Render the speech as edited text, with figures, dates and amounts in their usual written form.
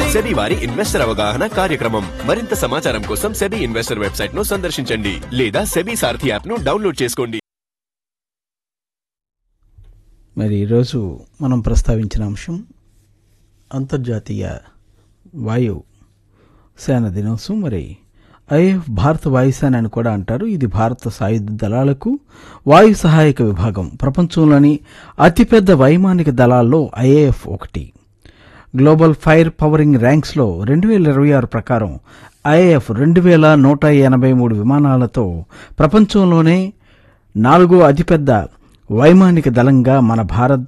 SEBI వారి investor అవగాహన కార్యక్రమం. మరింత సమాచారం కోసం సెబీ ఇన్వెస్టర్ వెబ్సైట్ ను సందర్శించండి లేదా సెబీ సారథి యాప్ ను డౌన్లోడ్ చేసుకోండి. మరి ఈరోజు మనం ప్రస్తావించిన అంశం అంతర్జాతీయ వాయు సేన దినోత్సవం. మరి ఐఎఫ్ భారత వాయుసేన అని కూడా అంటారు. ఇది భారత సాయుధ దళాలకు వాయు సహాయక విభాగం. ప్రపంచంలోని అతిపెద్ద వైమానిక దళాల్లో ఐఏఎఫ్ ఒకటి. గ్లోబల్ ఫైర్ పవరింగ్ ర్యాంక్స్లో 2026 ప్రకారం ఐఏఎఫ్ 2183 విమానాలతో ప్రపంచంలోనే 4వ అతిపెద్ద వైమానిక దళంగా మన భారత్